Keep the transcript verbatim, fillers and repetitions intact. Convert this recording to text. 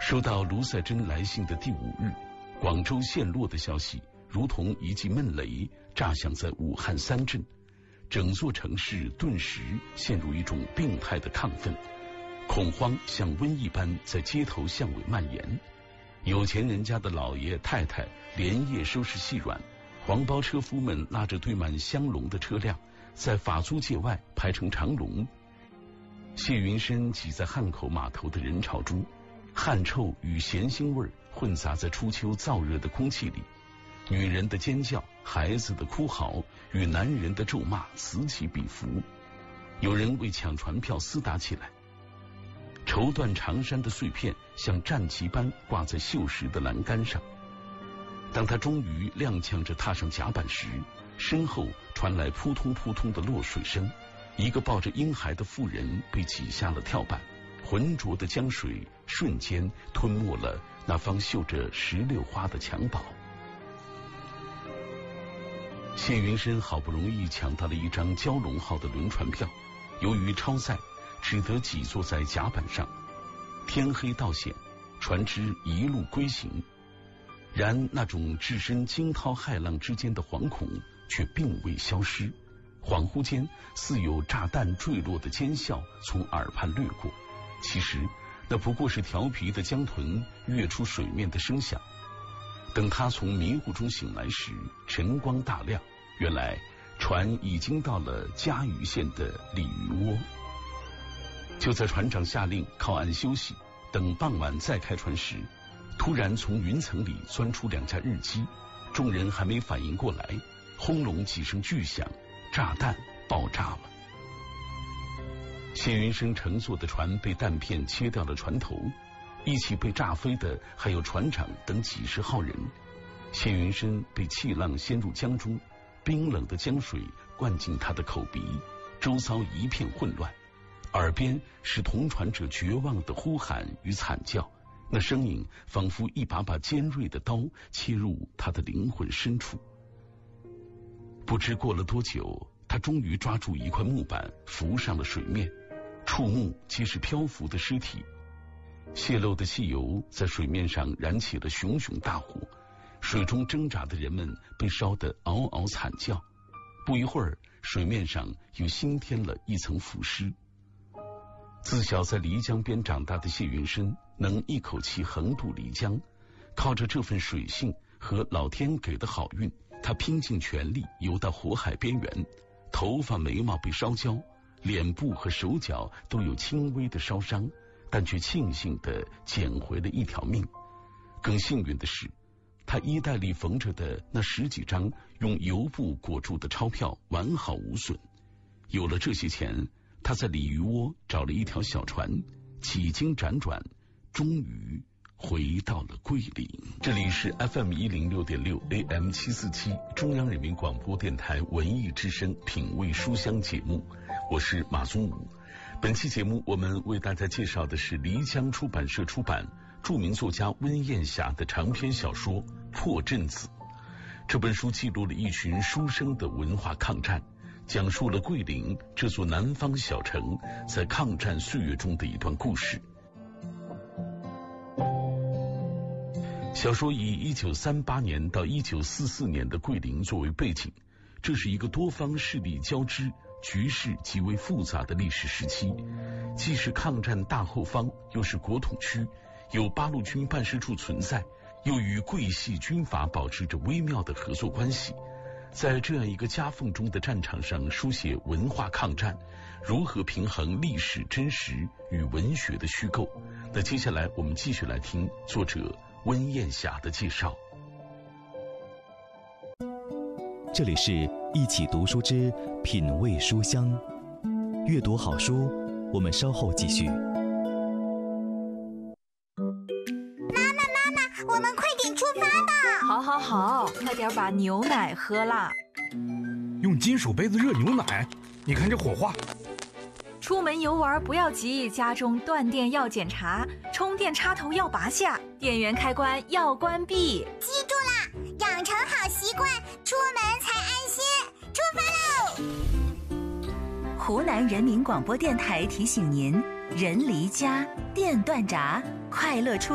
收到卢赛珍来信的第五日，广州陷落的消息如同一记闷雷炸响在武汉三镇，整座城市顿时陷入一种病态的亢奋，恐慌像瘟疫般在街头巷尾蔓延。有钱人家的老爷太太连夜收拾细软，黄包车夫们拉着堆满香笼的车辆在法租界外排成长龙。谢云深挤在汉口码头的人潮中，汗臭与咸腥味混杂在初秋燥热的空气里，女人的尖叫，孩子的哭嚎与男人的咒骂此起彼伏。有人为抢船票厮打起来，绸缎长衫的碎片像战旗般挂在锈蚀的栏杆上。当他终于踉跄着踏上甲板时，身后传来扑通扑通的落水声，一个抱着婴孩的妇人被挤下了跳板，浑浊的江水瞬间吞没了那方绣着石榴花的襁褓。谢云深好不容易抢到了一张蛟龙号的轮船票，由于超载，只得挤坐在甲板上。天黑道险，船只一路归行。然那种置身惊涛骇浪之间的惶恐却并未消失，恍惚间似有炸弹坠落的尖啸从耳畔掠过，其实那不过是调皮的江豚跃出水面的声响。等他从迷糊中醒来时，晨光大亮，原来船已经到了嘉鱼县的鲤鱼窝。就在船长下令靠岸休息，等傍晚再开船时，突然从云层里钻出两架日机，众人还没反应过来，轰隆几声巨响，炸弹爆炸了。谢云深乘坐的船被弹片切掉了船头，一起被炸飞的还有船长等几十号人。谢云深被气浪掀入江中，冰冷的江水灌进他的口鼻，周遭一片混乱，耳边是同船者绝望的呼喊与惨叫，那声音仿佛一把把尖锐的刀切入他的灵魂深处。不知过了多久，他终于抓住一块木板浮上了水面，触目皆是漂浮的尸体。泄漏的汽油在水面上燃起了熊熊大火，水中挣扎的人们被烧得嗷嗷惨叫。不一会儿，水面上又新添了一层浮尸。自小在漓江边长大的谢云深能一口气横渡漓江，靠着这份水性和老天给的好运，他拼尽全力游到火海边缘，头发眉毛被烧焦，脸部和手脚都有轻微的烧伤，但却庆幸地捡回了一条命。更幸运的是，他衣袋里缝着的那十几张用油布裹住的钞票完好无损。有了这些钱，他在鲤鱼窝找了一条小船，几经辗转，终于回到了桂林。这里是 F M 一零六点六 A M 七四七中央人民广播电台文艺之声品味书香节目，我是马宗武。本期节目我们为大家介绍的是漓江出版社出版著名作家温燕霞的长篇小说《破阵子》。这本书记录了一群书生的文化抗战，讲述了桂林这座南方小城在抗战岁月中的一段故事。小说以一九三八年到一九四四年的桂林作为背景，这是一个多方势力交织、局势极为复杂的历史时期，既是抗战大后方，又是国统区，有八路军办事处存在，又与桂系军阀保持着微妙的合作关系。在这样一个夹缝中的战场上书写文化抗战，如何平衡历史真实与文学的虚构？那接下来我们继续来听作者温燕霞的介绍。 这里是一起读书之品味书香，阅读好书，我们稍后继续。 妈妈妈妈，我们快点出发吧！ 好好好，快点把牛奶喝啦。 用金属杯子热牛奶，你看这火花。 出门游玩不要急，家中断电要检查，充电插头要拔下，电源开关要关闭。 记住啦，养成好习惯，出门才安心。出发喽！ 湖南人民广播电台提醒您：人离家，电断闸，快乐出